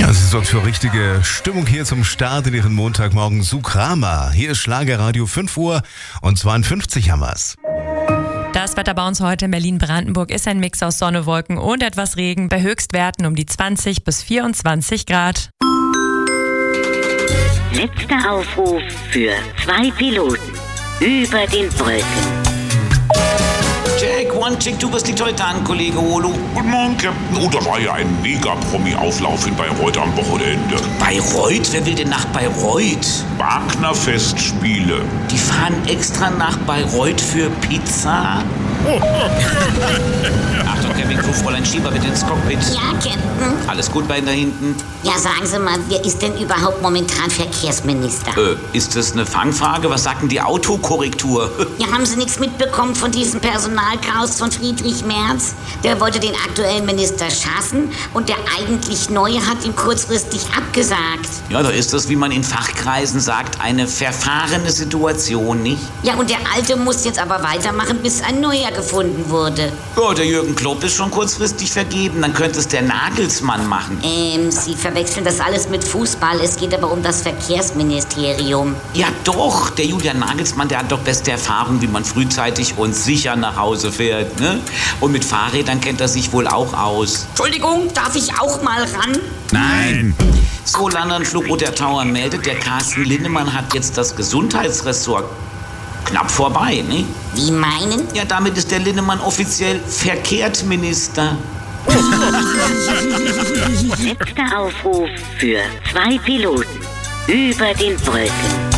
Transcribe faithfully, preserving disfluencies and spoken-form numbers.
Ja, sie sorgt für richtige Stimmung hier zum Start in ihren Montagmorgen. Sukrama. Hier ist Schlagerradio fünf Uhr und zweiundfünfzig haben wir's. Das Wetter bei uns heute in Berlin-Brandenburg ist ein Mix aus Sonne, Wolken und etwas Regen bei Höchstwerten um die zwanzig bis vierundzwanzig Grad. Letzter Aufruf für zwei Piloten über den Wolken. Jack, one, check, du, was liegt heute an, Kollege Olo? Guten Morgen, Captain. Oh, da war ja ein Mega-Promi-Auflauf in Bayreuth am Wochenende. Bayreuth? Wer will denn nach Bayreuth? Wagner-Festspiele. Die fahren extra nach Bayreuth für Pizza? Achtung, Kevin, Crew, Fräulein Schieber, bitte ins Cockpit. Ja, Captain. Alles gut bei Ihnen da hinten? Ja, sagen Sie mal, wer ist denn überhaupt momentan Verkehrsminister? Äh, ist das eine Fangfrage? Was sagt denn die Autokorrektur? Ja, haben Sie nichts mitbekommen von diesem Personalchaos von Friedrich Merz? Der wollte den aktuellen Minister schaffen und der eigentlich Neue hat ihm kurzfristig abgesagt. Ja, da ist das, wie man in Fachkreisen sagt, eine verfahrene Situation, nicht? Ja, und der Alte muss jetzt aber weitermachen, bis ein Neuer gefunden wurde. Ja, der Jürgen Klopp ist schon kurzfristig vergeben, dann könnte es der Nagelsmann machen. Ähm, Sie verwechseln das alles mit Fußball, es geht aber um das Verkehrsministerium. Ja doch, der Julian Nagelsmann, der hat doch beste Erfahrung, wie man frühzeitig und sicher nach Hause fährt, ne? Und mit Fahrrädern kennt er sich wohl auch aus. Entschuldigung, darf ich auch mal ran? Nein! So, London Flugroute der Tower meldet, der Carsten Linnemann hat jetzt das Gesundheitsressort. Knapp vorbei, ne? Wie meinen? Ja, damit ist der Linnemann offiziell Verkehrsminister. Letzter Aufruf für zwei Piloten über den Wolken.